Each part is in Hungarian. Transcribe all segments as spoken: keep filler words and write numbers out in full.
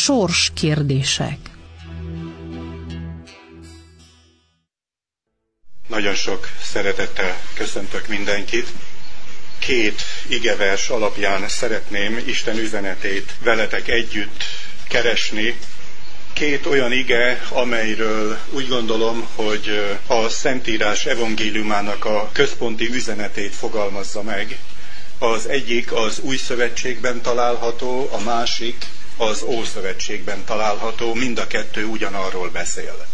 sorskérdések. Nagyon sok szeretettel köszöntök mindenkit. Két igevers alapján szeretném Isten üzenetét veletek együtt keresni. Két olyan ige, amelyről úgy gondolom, hogy a Szentírás evangéliumának a központi üzenetét fogalmazza meg. Az egyik az Új Szövetségben található, a másik az Ószövetségben található, mind a kettő ugyanarról beszél.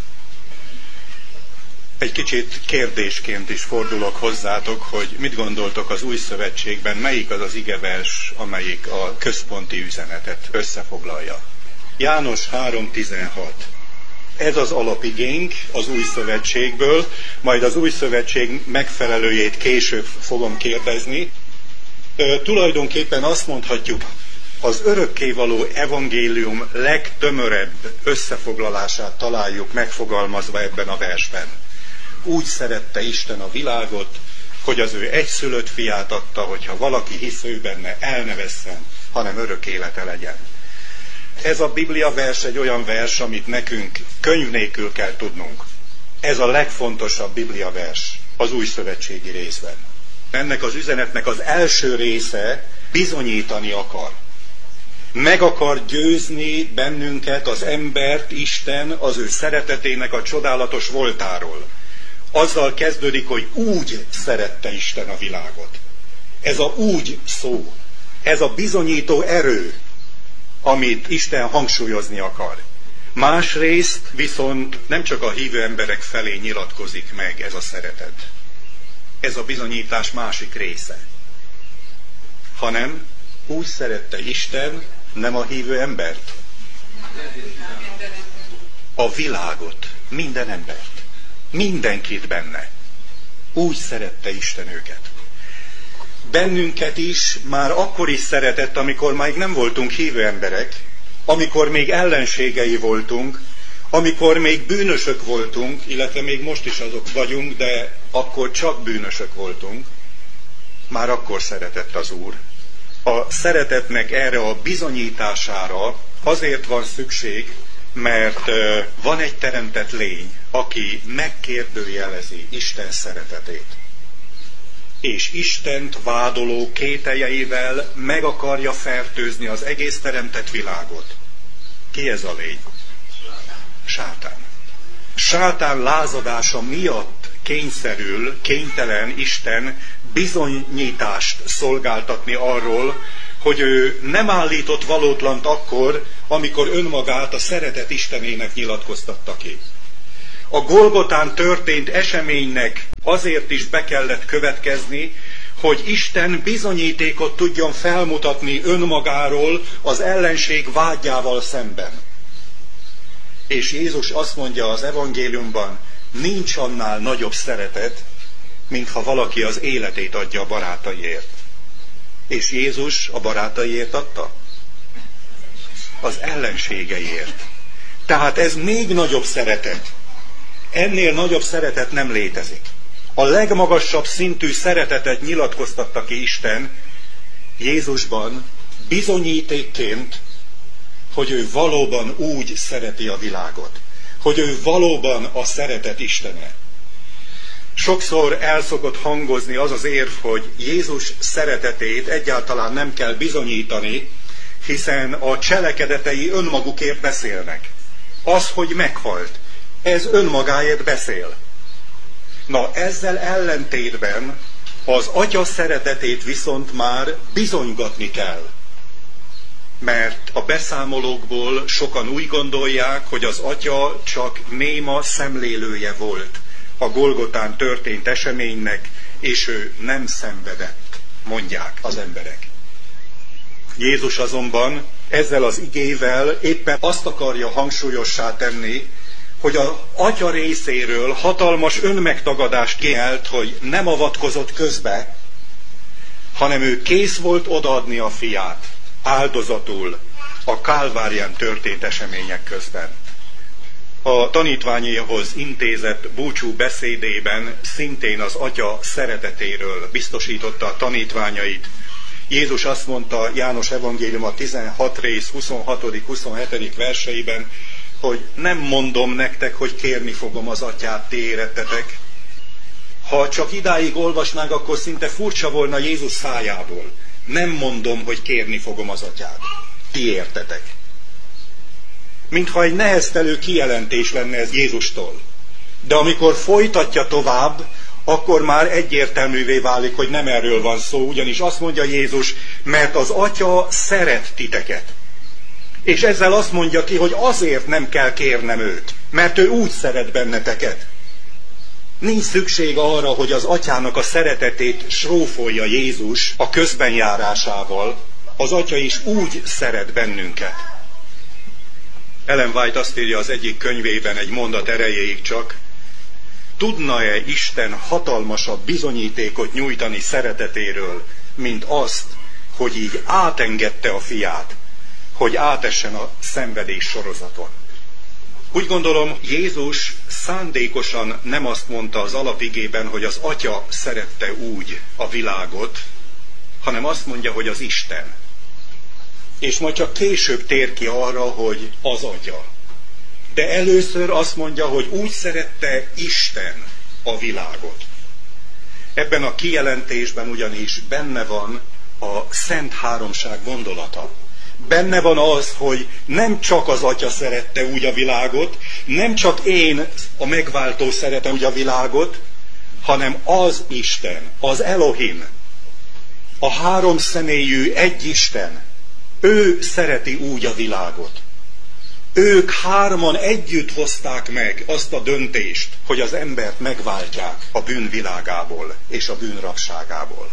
Egy kicsit kérdésként is fordulok hozzátok, hogy mit gondoltok az Új Szövetségben, melyik az az igevers, amelyik a központi üzenetet összefoglalja. János három tizenhat. Ez az alapigénk az Új Szövetségből, majd az Új Szövetség megfelelőjét később fogom kérdezni. E, tulajdonképpen azt mondhatjuk, az örökkévaló evangélium legtömörebb összefoglalását találjuk megfogalmazva ebben a versben. Úgy szerette Isten a világot, hogy az ő egyszülött fiát adta, hogyha valaki hisz ő benne, el ne vesszen, hanem örök élete legyen. Ez a Biblia vers egy olyan vers, amit nekünk könyv nélkül kell tudnunk. Ez a legfontosabb Biblia vers az új szövetségi részben. Ennek az üzenetnek az első része bizonyítani akar. Meg akar győzni bennünket, az embert, Isten, az ő szeretetének a csodálatos voltáról. Azzal kezdődik, hogy úgy szerette Isten a világot. Ez a úgy szó, ez a bizonyító erő, amit Isten hangsúlyozni akar. Másrészt viszont nem csak a hívő emberek felé nyilatkozik meg ez a szeretet. Ez a bizonyítás másik része. Hanem úgy szerette Isten, nem a hívő embert, a világot, minden embert, mindenkit benne. Úgy szerette Isten őket. Bennünket is már akkor is szeretett, amikor még nem voltunk hívő emberek, amikor még ellenségei voltunk, amikor még bűnösök voltunk, illetve még most is azok vagyunk, de akkor csak bűnösök voltunk. Már akkor szeretett az Úr. A szeretetnek erre a bizonyítására azért van szükség, mert van egy teremtett lény, aki megkérdőjelezi Isten szeretetét. És Istent vádoló kételjeivel meg akarja fertőzni az egész teremtett világot. Ki ez a lény? Sátán. Sátán lázadása miatt kényszerül, kénytelen Isten bizonyítást szolgáltatni arról, hogy ő nem állított valótlant akkor, amikor önmagát a szeretet Istenének nyilatkoztatta ki. A Golgotán történt eseménynek azért is be kellett következni, hogy Isten bizonyítékot tudjon felmutatni önmagáról az ellenség vádjával szemben. És Jézus azt mondja az evangéliumban, nincs annál nagyobb szeretet, mint ha valaki az életét adja a barátaiért. És Jézus a barátaiért adta? Az ellenségeiért. Tehát ez még nagyobb szeretet. Ennél nagyobb szeretet nem létezik. A legmagasabb szintű szeretetet nyilatkoztatta ki Isten Jézusban bizonyítékként, hogy ő valóban úgy szereti a világot. Hogy ő valóban a szeretet Istene. Sokszor el szokott hangozni az az érv, hogy Jézus szeretetét egyáltalán nem kell bizonyítani, hiszen a cselekedetei önmagukért beszélnek. Az, hogy meghalt, ez önmagáért beszél. Na, ezzel ellentétben az Atya szeretetét viszont már bizonygatni kell. Mert a beszámolókból sokan úgy gondolják, hogy az Atya csak néma szemlélője volt a Golgotán történt eseménynek, és ő nem szenvedett, mondják az emberek. Jézus azonban ezzel az igével éppen azt akarja hangsúlyossá tenni, hogy az Atya részéről hatalmas önmegtagadást kielt, hogy nem avatkozott közbe, hanem ő kész volt odaadni a fiát áldozatul a Kálvárián történt események közben. A tanítványaihoz intézett búcsú beszédében szintén az Atya szeretetéről biztosította a tanítványait, Jézus azt mondta János evangélium a tizenhat rész huszonhatodik huszonhetedik verseiben, hogy nem mondom nektek, hogy kérni fogom az atyát, ti érettetek. Ha csak idáig olvasnánk, akkor szinte furcsa volna Jézus szájából. Nem mondom, hogy kérni fogom az atyát. Ti értetek. Mintha egy neheztelő kijelentés lenne ez Jézustól. De amikor folytatja tovább, akkor már egyértelművé válik, hogy nem erről van szó, ugyanis azt mondja Jézus, mert az Atya szeret titeket. És ezzel azt mondja ki, hogy azért nem kell kérnem őt, mert ő úgy szeret benneteket. Nincs szükség arra, hogy az Atyának a szeretetét srófolja Jézus a közbenjárásával. Az Atya is úgy szeret bennünket. Ellen White azt írja az egyik könyvében egy mondat erejéig csak, tudna-e Isten hatalmasabb bizonyítékot nyújtani szeretetéről, mint azt, hogy így átengedte a fiát, hogy átessen a szenvedés sorozaton. Úgy gondolom, Jézus szándékosan nem azt mondta az alapigében, hogy az Atya szerette úgy a világot, hanem azt mondja, hogy az Isten. És majd csak később tér ki arra, hogy az Atya. De először azt mondja, hogy úgy szerette Isten a világot. Ebben a kijelentésben ugyanis benne van a Szent Háromság gondolata. Benne van az, hogy nem csak az Atya szerette úgy a világot, nem csak én, a megváltó szeretem úgy a világot, hanem az Isten, az Elohim, a három személyű egy Isten, ő szereti úgy a világot. Ők hárman együtt hozták meg azt a döntést, hogy az embert megváltják a bűnvilágából és a bűnrabságából.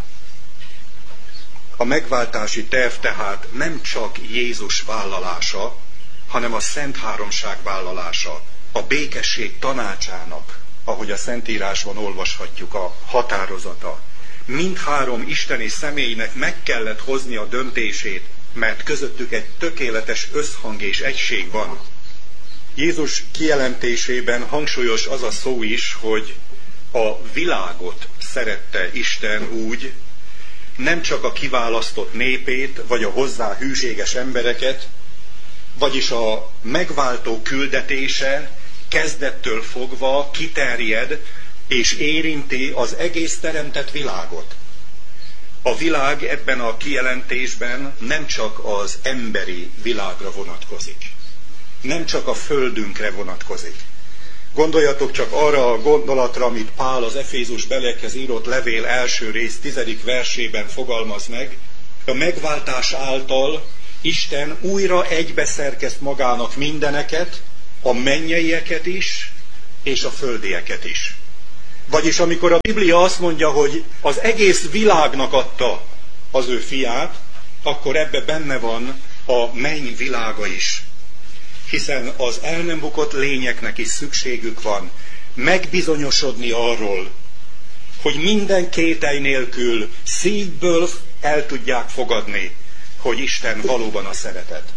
A megváltási terv tehát nem csak Jézus vállalása, hanem a Szent Háromság vállalása, a békesség tanácsának, ahogy a Szentírásban olvashatjuk, a határozata. Mindhárom isteni személynek meg kellett hozni a döntését, mert közöttük egy tökéletes összhang és egység van. Jézus kijelentésében hangsúlyos az a szó is, hogy a világot szerette Isten úgy, nem csak a kiválasztott népét, vagy a hozzá hűséges embereket, vagyis a megváltó küldetése kezdettől fogva kiterjed és érinti az egész teremtett világot. A világ ebben a kijelentésben nem csak az emberi világra vonatkozik, nem csak a földünkre vonatkozik. Gondoljatok csak arra a gondolatra, amit Pál az Efézus beliekhez írott levél első rész tizedik versében fogalmaz meg. A megváltás által Isten újra egybeszerkeszt magának mindeneket, a mennyeieket is, és a földieket is. Vagyis amikor a Biblia azt mondja, hogy az egész világnak adta az ő fiát, akkor ebbe benne van a menny világa is. Hiszen az el nem bukott lényeknek is szükségük van megbizonyosodni arról, hogy minden kételj nélkül szívből el tudják fogadni, hogy Isten valóban a szeretet.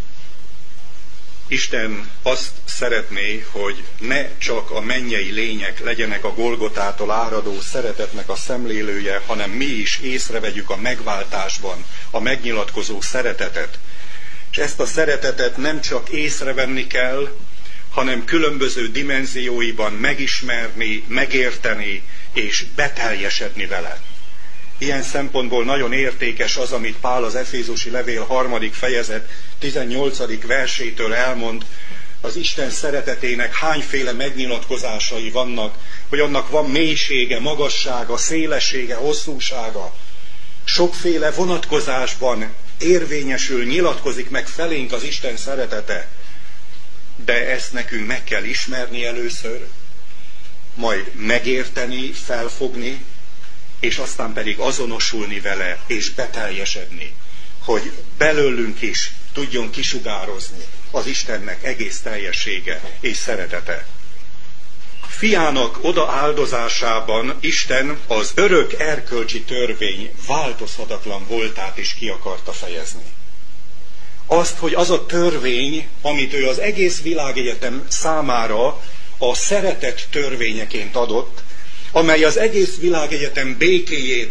Isten azt szeretné, hogy ne csak a mennyei lények legyenek a Golgotától áradó szeretetnek a szemlélője, hanem mi is észrevegyük a megváltásban a megnyilatkozó szeretetet. És ezt a szeretetet nem csak észrevenni kell, hanem különböző dimenzióiban megismerni, megérteni és beteljesedni vele. Ilyen szempontból nagyon értékes az, amit Pál az Efézusi levél harmadik fejezet tizennyolcadik versétől elmond, az Isten szeretetének hányféle megnyilatkozásai vannak, hogy annak van mélysége, magassága, szélessége, hosszúsága. Sokféle vonatkozásban érvényesül, nyilatkozik meg felénk az Isten szeretete. De ezt nekünk meg kell ismerni először, majd megérteni, felfogni, és aztán pedig azonosulni vele, és beteljesedni, hogy belőlünk is tudjon kisugározni az Istennek egész teljessége és szeretete. Fiának odaáldozásában Isten az örök erkölcsi törvény változhatatlan voltát is ki akarta fejezni. Azt, hogy az a törvény, amit ő az egész világegyetem számára a szeretet törvényeként adott, amely az egész világegyetem békéjét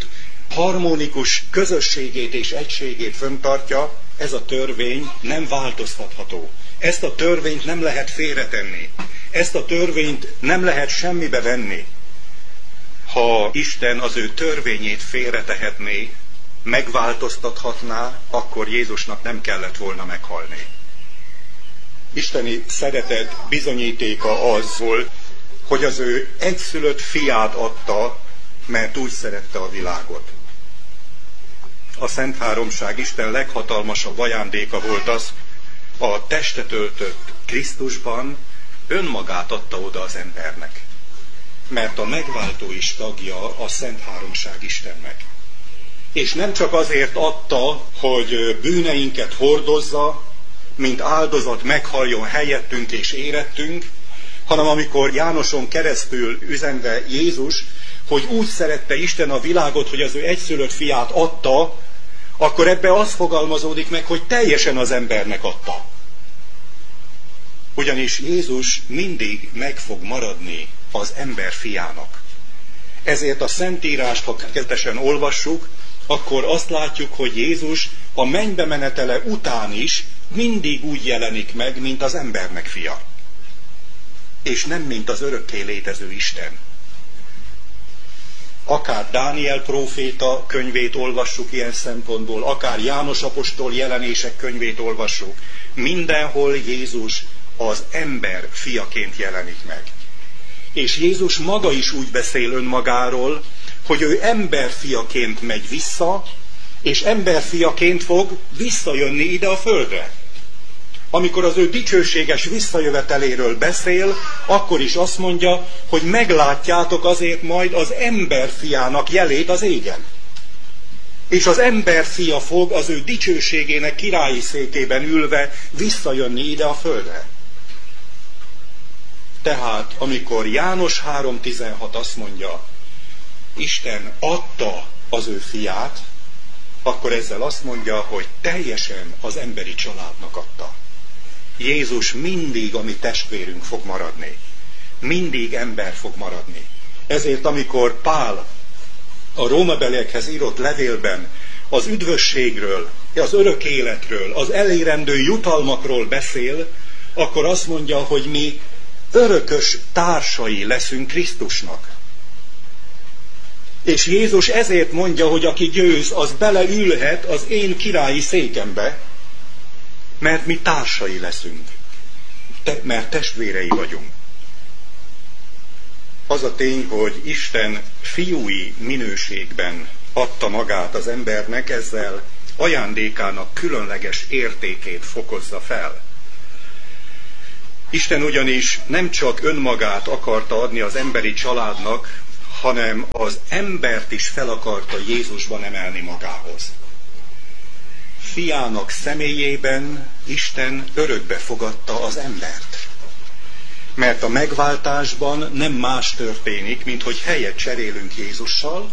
harmonikus közösségét és egységét fenntartja, ez a törvény nem változtatható. Ezt a törvényt nem lehet félretenni. Ezt a törvényt nem lehet semmibe venni. Ha Isten az ő törvényét félretehetné, megváltoztathatná, akkor Jézusnak nem kellett volna meghalni. Isteni szeretet bizonyítéka az volt, hogy az ő egyszülött fiát adta, mert úgy szerette a világot. A Szent Háromság Isten leghatalmasabb ajándéka volt az, a testet öltött Krisztusban önmagát adta oda az embernek. Mert a megváltó is tagja a Szent Háromság Istennek. És nem csak azért adta, hogy bűneinket hordozza, mint áldozat meghaljon helyettünk és érettünk, hanem amikor Jánoson keresztül üzenve Jézus, hogy úgy szerette Isten a világot, hogy az ő egyszülött fiát adta, akkor ebbe az fogalmazódik meg, hogy teljesen az embernek adta. Ugyanis Jézus mindig meg fog maradni az ember fiának. Ezért a Szentírást, ha kezdetesen olvassuk, akkor azt látjuk, hogy Jézus a mennybe menetele után is mindig úgy jelenik meg, mint az embernek fia. És nem mint az örökké létező Isten. Akár Dániel próféta könyvét olvassuk ilyen szempontból, akár János apostol jelenések könyvét olvassuk, mindenhol Jézus az ember fiaként jelenik meg. És Jézus maga is úgy beszél önmagáról, hogy ő emberfiaként megy vissza, és emberfiaként fog visszajönni ide a földre. Amikor az ő dicsőséges visszajöveteléről beszél, akkor is azt mondja, hogy meglátjátok azért majd az emberfiának jelét az égen. És az emberfia fog az ő dicsőségének királyi székében ülve visszajönni ide a földre. Tehát, amikor János három tizenhat azt mondja, Isten adta az ő fiát, akkor ezzel azt mondja, hogy teljesen az emberi családnak adta. Jézus mindig a mi testvérünk fog maradni. Mindig ember fog maradni. Ezért, amikor Pál a rómabeliekhez írott levélben az üdvösségről, az örök életről, az elérendő jutalmakról beszél, akkor azt mondja, hogy mi örökös társai leszünk Krisztusnak. És Jézus ezért mondja, hogy aki győz, az beleülhet az én királyi székembe, mert mi társai leszünk, Te, mert testvérei vagyunk. Az a tény, hogy Isten fiúi minőségben adta magát az embernek, ezzel ajándékának különleges értékét fokozza fel. Isten ugyanis nem csak önmagát akarta adni az emberi családnak, hanem az embert is fel akarta Jézusban emelni magához. Fiának személyében Isten örökbe fogadta az embert. Mert a megváltásban nem más történik, mint hogy helyet cserélünk Jézussal,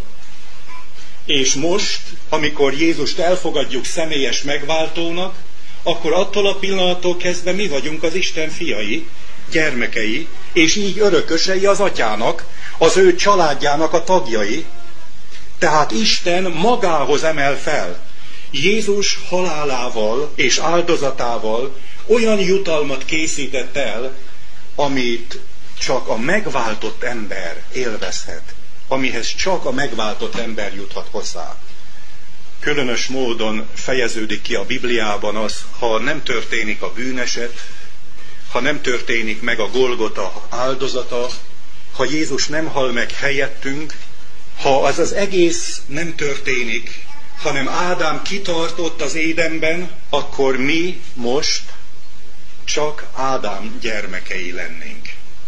és most, amikor Jézust elfogadjuk személyes megváltónak, akkor attól a pillanattól kezdve mi vagyunk az Isten fiai, gyermekei, és így örökösei az atyának, az ő családjának a tagjai. Tehát Isten magához emel fel. Jézus halálával és áldozatával olyan jutalmat készített el, amit csak a megváltott ember élvezhet, amihez csak a megváltott ember juthat hozzá. Különös módon fejeződik ki a Bibliában az, ha nem történik a bűneset, ha nem történik meg a Golgota áldozata, ha Jézus nem hal meg helyettünk, ha az az egész nem történik, hanem Ádám kitartott az édenben, akkor mi most csak Ádám gyermekei lennénk.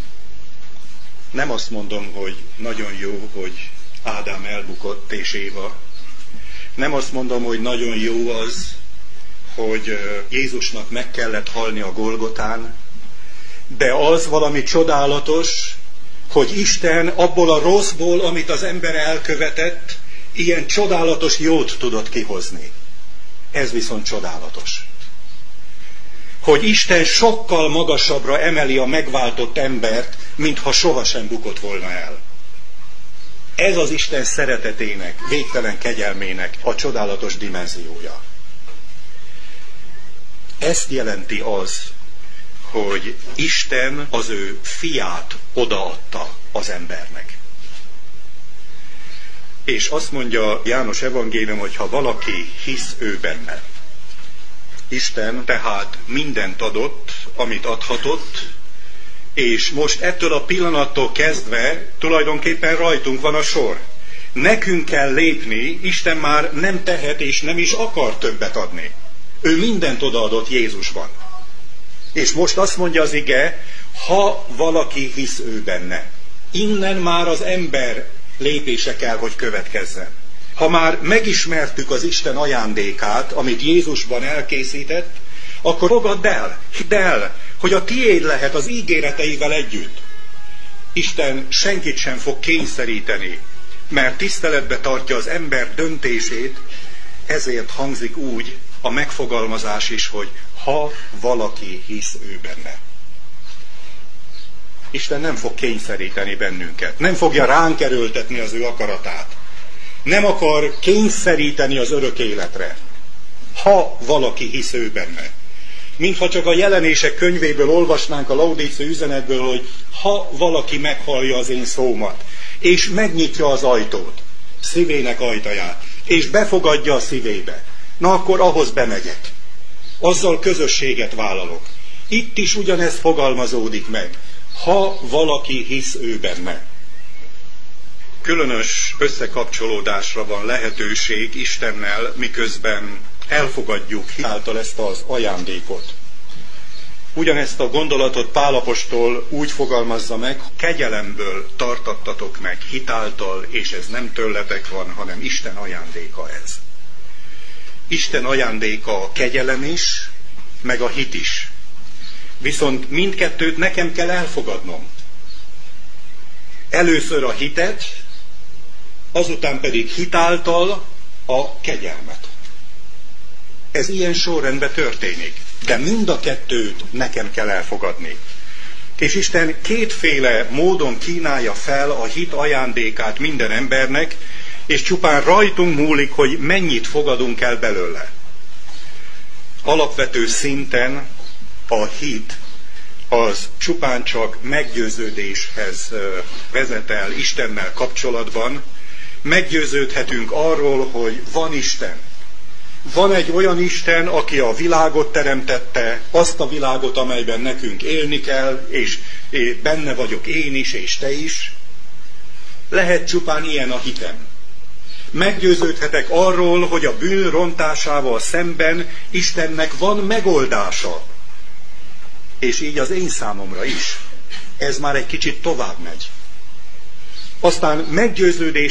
Nem azt mondom, hogy nagyon jó, hogy Ádám elbukott és Éva. Nem azt mondom, hogy nagyon jó az, hogy Jézusnak meg kellett halni a Golgotán, de az valami csodálatos, hogy Isten abból a rosszból, amit az ember elkövetett, ilyen csodálatos jót tudott kihozni. Ez viszont csodálatos. Hogy Isten sokkal magasabbra emeli a megváltott embert, mintha sohasem bukott volna el. Ez az Isten szeretetének, végtelen kegyelmének a csodálatos dimenziója. Ezt jelenti az, hogy Isten az ő fiát odaadta az embernek. És azt mondja János evangélium, hogy ha valaki hisz ő benne. Isten tehát mindent adott, amit adhatott, és most ettől a pillanattól kezdve tulajdonképpen rajtunk van a sor. Nekünk kell lépni, Isten már nem tehet és nem is akar többet adni. Ő mindent odaadott Jézusban. És most azt mondja az ige, ha valaki hisz ő benne. Innen már az ember lépése kell, hogy következzen. Ha már megismertük az Isten ajándékát, amit Jézusban elkészített, akkor fogadd el, hidd el, hogy a tiéd lehet az ígéreteivel együtt. Isten senkit sem fog kényszeríteni, mert tiszteletbe tartja az ember döntését, ezért hangzik úgy a megfogalmazás is, hogy ha valaki hisz ő benne. Isten nem fog kényszeríteni bennünket, nem fogja ránk erőltetni az ő akaratát. Nem akar kényszeríteni az örök életre, ha valaki hisz ő benne. Mintha csak a jelenések könyvéből olvasnánk a Laudíciai üzenetből, hogy ha valaki meghallja az én szómat, és megnyitja az ajtót, szívének ajtaját, és befogadja a szívébe, na akkor ahhoz bemegyek. Azzal közösséget vállalok. Itt is ugyanez fogalmazódik meg. Ha valaki hisz ő benne. Különös összekapcsolódásra van lehetőség Istennel, miközben elfogadjuk hitáltal ezt az ajándékot. Ugyanezt a gondolatot Pál apostol úgy fogalmazza meg, kegyelemből tartattatok meg hitáltal, és ez nem tőletek van, hanem Isten ajándéka ez. Isten ajándéka a kegyelem is, meg a hit is. Viszont mindkettőt nekem kell elfogadnom. Először a hitet, azután pedig hitáltal a kegyelmet. Ez ilyen sorrendben történik, de mind a kettőt nekem kell elfogadni. És Isten kétféle módon kínálja fel a hit ajándékát minden embernek, és csupán rajtunk múlik, hogy mennyit fogadunk el belőle. Alapvető szinten a hit az csupán csak meggyőződéshez vezet el Istennel kapcsolatban. Meggyőződhetünk arról, hogy van Isten. Van egy olyan Isten, aki a világot teremtette, azt a világot, amelyben nekünk élni kell, és benne vagyok én is, és te is. Lehet csupán ilyen a hitem. Meggyőződhetek arról, hogy a bűn rontásával szemben Istennek van megoldása. És így az én számomra is. Ez már egy kicsit tovább megy. Aztán meggyőződés